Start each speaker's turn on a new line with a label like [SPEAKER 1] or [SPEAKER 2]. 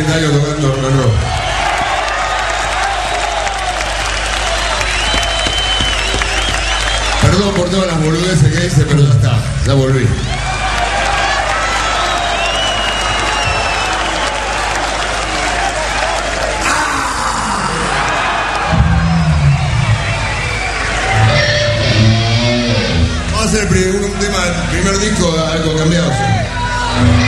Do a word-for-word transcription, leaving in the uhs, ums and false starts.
[SPEAKER 1] diecisiete años tocando rock and roll. Perdón por todas las boludeces que hice, pero ya está, ya volví. Vamos a hacer el primer, un tema, el primer disco, algo cambiado. ¿Sí?